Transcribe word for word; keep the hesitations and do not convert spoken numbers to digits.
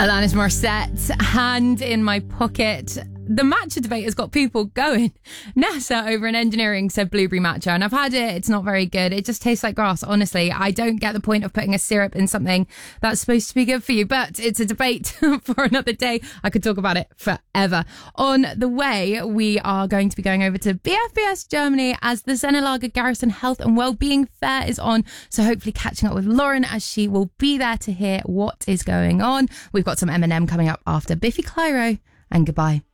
Alanis Morissette, Hand in My Pocket. The matcha debate has got people going. NASA over in engineering said blueberry matcha, and I've had it. It's not very good. It just tastes like grass. Honestly, I don't get the point of putting a syrup in something that's supposed to be good for you, but it's a debate for another day. I could talk about it forever. On the way, we are going to be going over to B F B S Germany as the Senelager Garrison Health and Wellbeing Fair is on. So hopefully catching up with Lauren as she will be there to hear what is going on. We've got some Eminem coming up after Biffy Clyro, and goodbye.